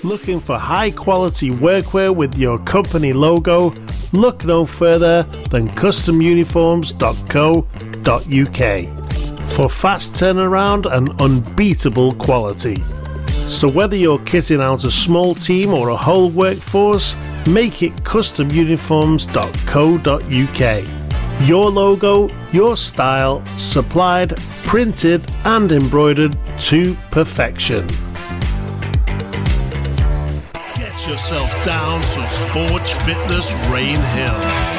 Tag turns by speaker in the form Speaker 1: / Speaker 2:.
Speaker 1: Looking for high quality workwear with your company logo? Look no further than customuniforms.co.uk for fast turnaround and unbeatable quality. So whether you're kitting out a small team or a whole workforce, make it customuniforms.co.uk. Your logo, your style, supplied, printed and embroidered to perfection. Get yourself down to Forge Fitness Rain Hill.